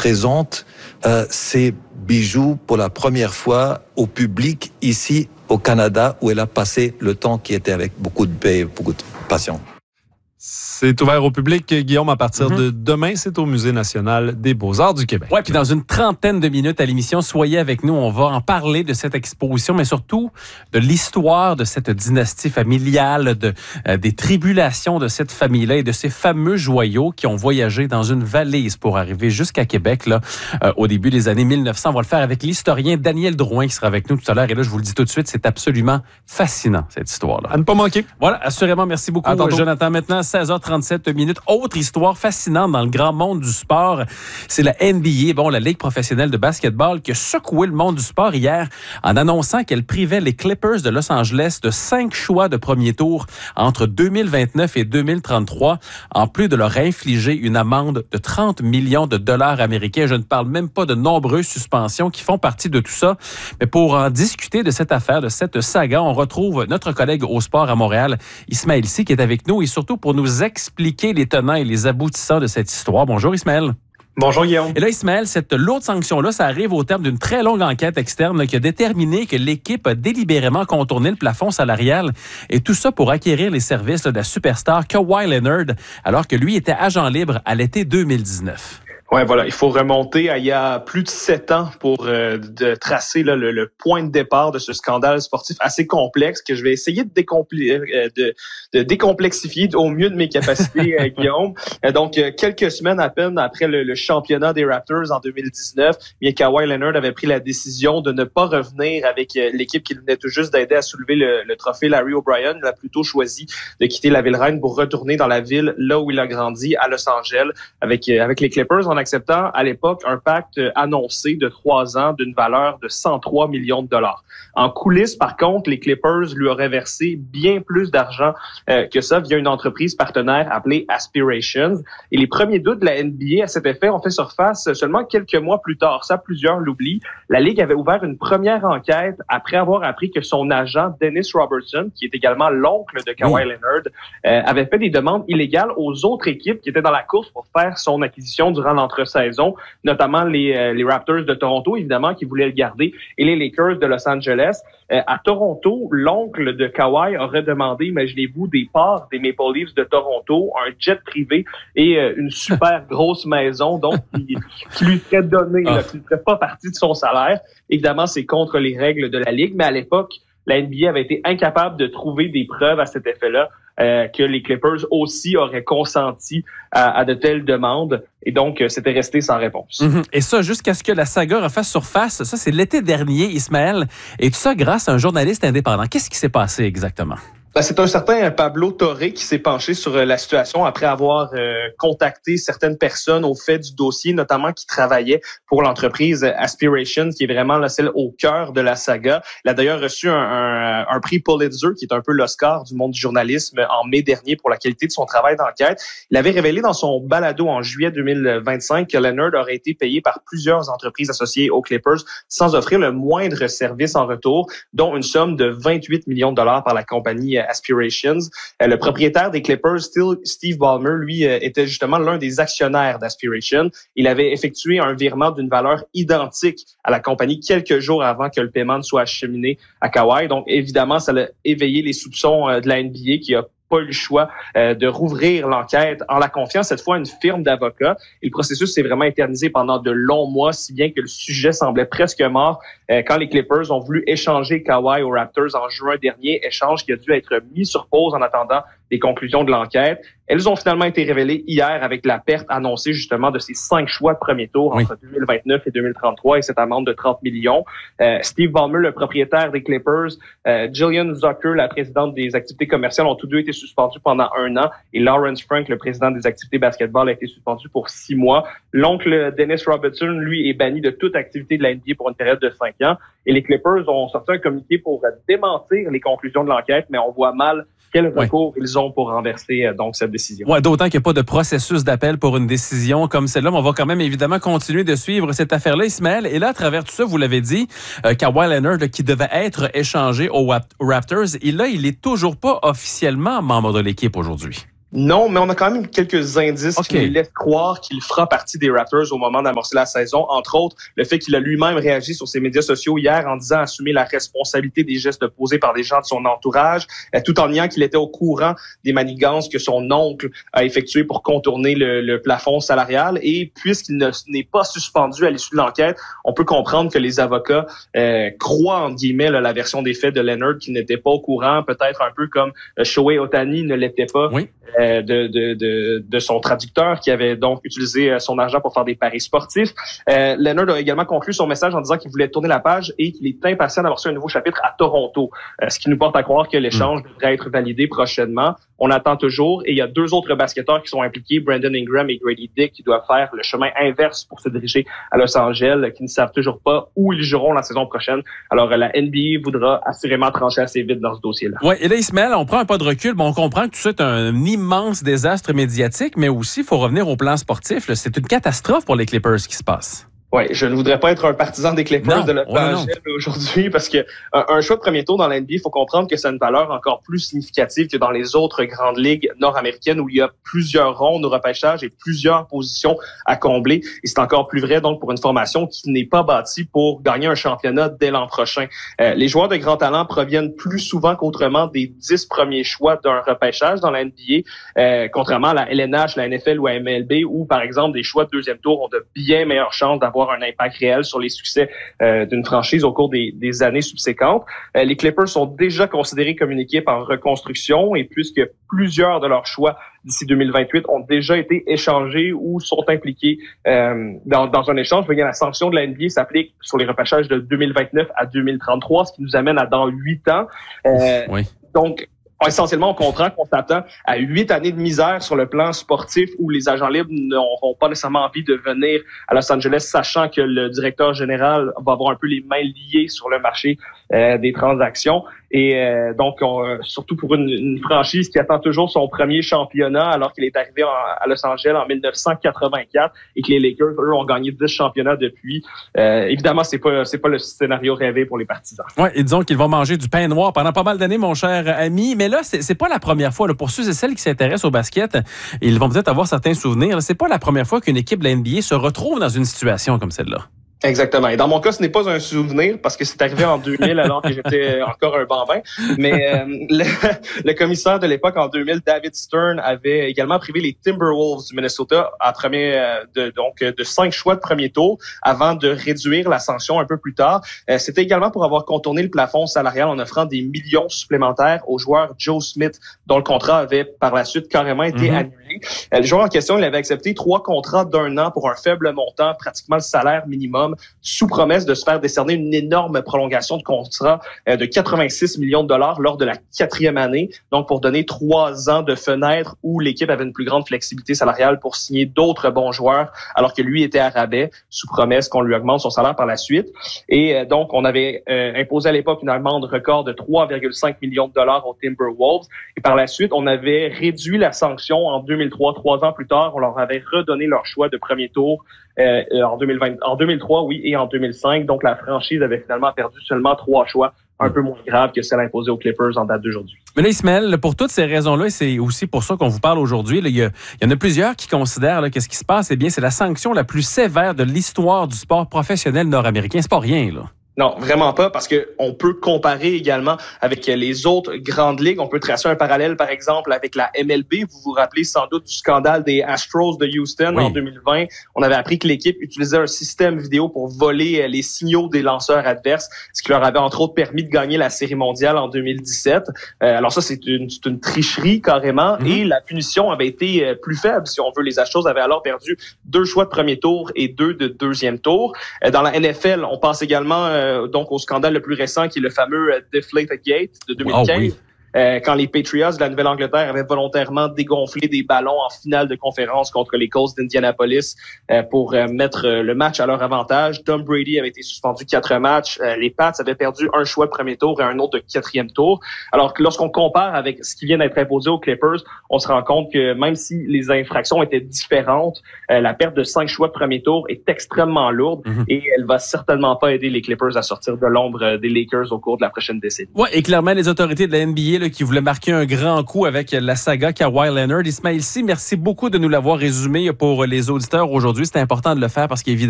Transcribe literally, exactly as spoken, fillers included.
présente euh, ces bijoux pour la première fois au public ici au Canada, où elle a passé le temps qui était avec beaucoup de paix et beaucoup de passion. C'est ouvert au public, Guillaume, à partir mm-hmm. de demain. C'est au Musée national des beaux-arts du Québec. Oui, puis dans une trentaine de minutes à l'émission, soyez avec nous. On va en parler de cette exposition, mais surtout de l'histoire de cette dynastie familiale, de, euh, des tribulations de cette famille-là et de ces fameux joyaux qui ont voyagé dans une valise pour arriver jusqu'à Québec là, euh, au début des années mille neuf cents. On va le faire avec l'historien Daniel Drouin qui sera avec nous tout à l'heure. Et là, je vous le dis tout de suite, c'est absolument fascinant, cette histoire-là. À ne pas manquer. Voilà, assurément. Merci beaucoup, Jonathan. Maintenant, seize heures trente-sept minutes. Autre histoire fascinante dans le grand monde du sport, c'est la N B A, bon, la Ligue professionnelle de basketball, qui a secoué le monde du sport hier en annonçant qu'elle privait les Clippers de Los Angeles de cinq choix de premier tour entre deux mille vingt-neuf et deux mille trente-trois, en plus de leur infliger une amende de trente millions de dollars américains. Je ne parle même pas de nombreuses suspensions qui font partie de tout ça. Mais pour en discuter de cette affaire, de cette saga, on retrouve notre collègue au sport à Montréal, Ismaël Sy, qui est avec nous et surtout pour nous expliquer les tenants et les aboutissants de cette histoire. Bonjour Ismaël. Bonjour Guillaume. Et là, Ismaël, cette lourde sanction-là, ça arrive au terme d'une très longue enquête externe là, qui a déterminé que l'équipe a délibérément contourné le plafond salarial et tout ça pour acquérir les services là, de la superstar Kawhi Leonard alors que lui était agent libre à l'été deux mille dix-neuf. Ouais, voilà, il faut remonter à il y a plus de sept ans pour euh, de tracer là, le, le point de départ de ce scandale sportif assez complexe que je vais essayer de, décompli- euh, de, de décomplexifier au mieux de mes capacités, euh, Guillaume. Euh, donc, euh, quelques semaines à peine après le, le championnat des Raptors en deux mille dix-neuf, bien Kawhi Leonard avait pris la décision de ne pas revenir avec euh, l'équipe qui venait tout juste d'aider à soulever le, le trophée Larry O'Brien. Il a plutôt choisi de quitter la ville reine pour retourner dans la ville là où il a grandi, à Los Angeles, avec euh, avec les Clippers, en acceptant à l'époque un pacte annoncé de trois ans d'une valeur de cent trois millions de dollars. En coulisses, par contre, les Clippers lui auraient versé bien plus d'argent euh, que ça via une entreprise partenaire appelée Aspirations. Et les premiers doutes de la N B A à cet effet ont fait surface seulement quelques mois plus tard. Ça, plusieurs l'oublient. La Ligue avait ouvert une première enquête après avoir appris que son agent, Dennis Robertson, qui est également l'oncle de Kawhi oui. Leonard, euh, avait fait des demandes illégales aux autres équipes qui étaient dans la course pour faire son acquisition durant l'entre-saison, notamment les, euh, les Raptors de Toronto, évidemment, qui voulaient le garder, et les Lakers de Los Angeles. Euh, à Toronto, l'oncle de Kawhi aurait demandé, imaginez-vous, des parts des Maple Leafs de Toronto, un jet privé et euh, une super grosse maison, donc qui, qui lui serait donnée, ah. là, qui ne ferait pas partie de son salaire. Évidemment, c'est contre les règles de la Ligue, mais à l'époque, la N B A avait été incapable de trouver des preuves à cet effet-là, euh, que les Clippers aussi auraient consenti à, à de telles demandes. Et donc, euh, c'était resté sans réponse. Mm-hmm. Et ça, jusqu'à ce que la saga refasse surface, ça, c'est l'été dernier, Ismaël. Et tout ça grâce à un journaliste indépendant. Qu'est-ce qui s'est passé exactement? Ben, c'est un certain Pablo Torre qui s'est penché sur la situation après avoir euh, contacté certaines personnes au fait du dossier, notamment qui travaillaient pour l'entreprise Aspirations, qui est vraiment là, celle au cœur de la saga. Il a d'ailleurs reçu un, un, un prix Pulitzer, qui est un peu l'Oscar du monde du journalisme, en mai dernier pour la qualité de son travail d'enquête. Il avait révélé dans son balado en juillet deux mille vingt-cinq que Leonard aurait été payé par plusieurs entreprises associées aux Clippers sans offrir le moindre service en retour, dont une somme de vingt-huit millions de dollars par la compagnie Aspirations. Euh, le propriétaire des Clippers, Steve Ballmer, lui, euh, était justement l'un des actionnaires d'Aspiration. Il avait effectué un virement d'une valeur identique à la compagnie quelques jours avant que le paiement ne soit acheminé à Kawhi. Donc, évidemment, ça a éveillé les soupçons euh, de la N B A qui a pas eu le choix euh, de rouvrir l'enquête en la confiant cette fois à une firme d'avocats. Et le processus s'est vraiment éternisé pendant de longs mois, si bien que le sujet semblait presque mort euh, quand les Clippers ont voulu échanger Kawhi aux Raptors en juin dernier, échange qui a dû être mis sur pause en attendant les conclusions de l'enquête. Elles ont finalement été révélées hier avec la perte annoncée justement de ces cinq choix de premier tour oui. entre deux mille vingt-neuf et deux mille trente-trois et cette amende de trente millions. Euh, Steve Ballmer, le propriétaire des Clippers, euh, Jillian Zucker, la présidente des activités commerciales, ont tous deux été suspendus pendant un an et Lawrence Frank, le président des activités basketball, a été suspendu pour six mois. L'oncle Dennis Robertson, lui, est banni de toute activité de la N B A pour une période de cinq ans. Et les Clippers ont sorti un communiqué pour démentir les conclusions de l'enquête, mais on voit mal quel recours oui. ils ont pour renverser donc cette décision. Ouais, d'autant qu'il n'y a pas de processus d'appel pour une décision comme celle-là, mais on va quand même évidemment continuer de suivre cette affaire-là, Ismaël. Et là, à travers tout ça, vous l'avez dit, euh, Kawhi Leonard, là, qui devait être échangé aux Raptors, et là, il est toujours pas officiellement membre de l'équipe aujourd'hui. Non, mais on a quand même quelques indices okay. qui nous laissent croire qu'il fera partie des Raptors au moment d'amorcer la saison. Entre autres, le fait qu'il a lui-même réagi sur ses médias sociaux hier en disant assumer la responsabilité des gestes posés par des gens de son entourage, tout en niant qu'il était au courant des manigances que son oncle a effectuées pour contourner le, le plafond salarial. Et puisqu'il ne, n'est pas suspendu à l'issue de l'enquête, on peut comprendre que les avocats euh, croient, entre guillemets, là, la version des faits de Leonard qui n'était pas au courant, peut-être un peu comme euh, Shohei Ohtani ne l'était pas. Oui. De, de, de, de son traducteur qui avait donc utilisé son argent pour faire des paris sportifs. Euh, Leonard a également conclu son message en disant qu'il voulait tourner la page et qu'il est impatient d'avoir un nouveau chapitre à Toronto, euh, ce qui nous porte à croire que l'échange mmh. devrait être validé prochainement. On attend toujours et il y a deux autres basketteurs qui sont impliqués, Brandon Ingram et Grady Dick, qui doivent faire le chemin inverse pour se diriger à Los Angeles, qui ne savent toujours pas où ils joueront la saison prochaine. Alors la N B A voudra assurément trancher assez vite dans ce dossier-là. Ouais, et là Ismaël, on prend un pas de recul, bon, on comprend que tout ça est un immense désastre médiatique, mais aussi il faut revenir au plan sportif. Là. C'est une catastrophe pour les Clippers ce qui se passe. Oui, je ne voudrais pas être un partisan des Clippers non, de Los Angeles aujourd'hui parce que un, un choix de premier tour dans la N B A, il faut comprendre que ça a une valeur encore plus significative que dans les autres grandes ligues nord-américaines où il y a plusieurs rondes au repêchage et plusieurs positions à combler. Et c'est encore plus vrai donc pour une formation qui n'est pas bâtie pour gagner un championnat dès l'an prochain. Euh, les joueurs de grand talent proviennent plus souvent qu'autrement des dix premiers choix d'un repêchage dans la N B A, euh, contrairement à la L N H, la N F L ou à M L B où, par exemple, des choix de deuxième tour ont de bien meilleures chances d'avoir un impact réel sur les succès euh, d'une franchise au cours des, des années subséquentes. Euh, les Clippers sont déjà considérés comme une équipe en reconstruction et puisque plusieurs de leurs choix d'ici deux mille vingt-huit ont déjà été échangés ou sont impliqués euh, dans, dans un échange, bien, la sanction de la N B A s'applique sur les repêchages de deux mille vingt-neuf à deux mille trente-trois, ce qui nous amène à dans huit ans. Euh, oui. Donc, essentiellement, on comprend qu'on s'attend à huit années de misère sur le plan sportif où les agents libres n'auront pas nécessairement envie de venir à Los Angeles, sachant que le directeur général va avoir un peu les mains liées sur le marché euh, des transactions. Et euh, donc, on, surtout pour une, une franchise qui attend toujours son premier championnat alors qu'il est arrivé en, à Los Angeles en dix-neuf cent quatre-vingt-quatre et que les Lakers, eux, ont gagné dix championnats depuis. Euh, évidemment, c'est pas c'est pas le scénario rêvé pour les partisans. Ouais, et disons qu'ils vont manger du pain noir pendant pas mal d'années, mon cher ami. Mais là, c'est, c'est pas la première fois. Là, pour ceux et celles qui s'intéressent au basket, ils vont peut-être avoir certains souvenirs. Là, c'est pas la première fois qu'une équipe de la N B A se retrouve dans une situation comme celle-là. Exactement. Et dans mon cas, ce n'est pas un souvenir parce que c'est arrivé en deux mille alors que j'étais encore un bambin. Mais euh, le, le commissaire de l'époque en deux mille, David Stern, avait également privé les Timberwolves du Minnesota à premier de donc de cinq choix de premier tour avant de réduire la sanction un peu plus tard. Euh, c'était également pour avoir contourné le plafond salarial en offrant des millions supplémentaires au joueur Joe Smith, dont le contrat avait par la suite carrément été mm-hmm. annulé. Euh, le joueur en question, il avait accepté trois contrats d'un an pour un faible montant, pratiquement le salaire minimum, sous promesse de se faire décerner une énorme prolongation de contrat euh, de quatre-vingt-six millions de dollars lors de la quatrième année, donc pour donner trois ans de fenêtre où l'équipe avait une plus grande flexibilité salariale pour signer d'autres bons joueurs, alors que lui était à rabais, sous promesse qu'on lui augmente son salaire par la suite. Et euh, donc, on avait euh, imposé à l'époque une amende record de trois virgule cinq millions de dollars aux Timberwolves. Et par la suite, on avait réduit la sanction en deux mille trois, trois ans plus tard. On leur avait redonné leur choix de premier tour euh, en deux mille vingt, en deux mille trois, oui, et en deux mille cinq. Donc, la franchise avait finalement perdu seulement trois choix, un peu moins grave que celle imposée aux Clippers en date d'aujourd'hui. Mais là, Ismaël, pour toutes ces raisons-là, et c'est aussi pour ça qu'on vous parle aujourd'hui, là, il, y a, il y en a plusieurs qui considèrent là, que ce qui se passe, eh bien, c'est la sanction la plus sévère de l'histoire du sport professionnel nord-américain. C'est pas rien, là. Non, vraiment pas, parce que on peut comparer également avec les autres grandes ligues. On peut tracer un parallèle, par exemple, avec la M L B. Vous vous rappelez sans doute du scandale des Astros de Houston oui. en deux mille vingt. On avait appris que l'équipe utilisait un système vidéo pour voler les signaux des lanceurs adverses, ce qui leur avait entre autres permis de gagner la Série mondiale en deux mille dix-sept. Euh, alors ça, c'est une, c'est une tricherie carrément, mm-hmm. et la punition avait été plus faible, si on veut. Les Astros avaient alors perdu deux choix de premier tour et deux de deuxième tour. Euh, dans la N F L, on pense également euh, donc au scandale le plus récent qui est le fameux euh, Deflategate de deux mille quinze. Oh, oui. Euh, quand les Patriots de la Nouvelle-Angleterre avaient volontairement dégonflé des ballons en finale de conférence contre les Colts d'Indianapolis euh, pour euh, mettre euh, le match à leur avantage. Tom Brady avait été suspendu quatre matchs. Euh, les Pats avaient perdu un choix de premier tour et un autre de quatrième tour. Alors que lorsqu'on compare avec ce qui vient d'être imposé aux Clippers, on se rend compte que même si les infractions étaient différentes, euh, la perte de cinq choix de premier tour est extrêmement lourde mm-hmm. et elle va certainement pas aider les Clippers à sortir de l'ombre des Lakers au cours de la prochaine décennie. Ouais, et clairement, les autorités de la N B A là, qui voulait marquer un grand coup avec la saga Kawhi Leonard. Ismaël Sy, merci beaucoup de nous l'avoir résumé pour les auditeurs aujourd'hui. C'était important de le faire parce qu'évidemment,